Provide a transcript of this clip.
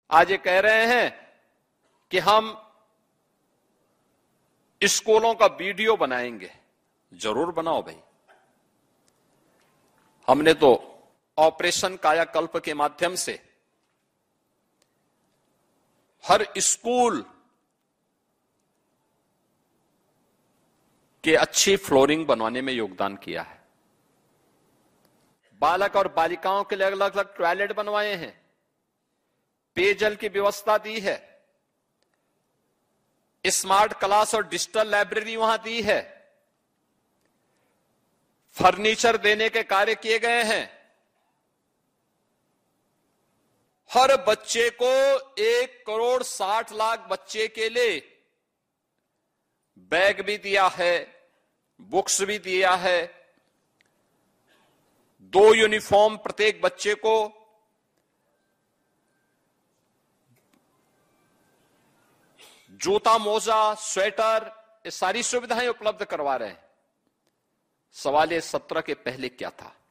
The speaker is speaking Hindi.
आज ये कह रहे हैं कि हम स्कूलों का वीडियो बनाएंगे। जरूर बनाओ भाई। हमने तो ऑपरेशन कायाकल्प के माध्यम से हर स्कूल के अच्छी फ्लोरिंग बनवाने में योगदान किया है। बालक और बालिकाओं के लिए अलग अलग टॉयलेट बनवाए हैं, पेयजल की व्यवस्था दी है, स्मार्ट क्लास और डिजिटल लाइब्रेरी वहां दी है, फर्नीचर देने के कार्य किए गए हैं। हर बच्चे को 1,60,00,000 बच्चे के लिए बैग भी दिया है, बुक्स भी दिया है, 2 यूनिफॉर्म प्रत्येक बच्चे को, जूता मोजा स्वेटर, ये सारी सुविधाएं उपलब्ध करवा रहे हैं। सवाल ये 17 के पहले क्या था?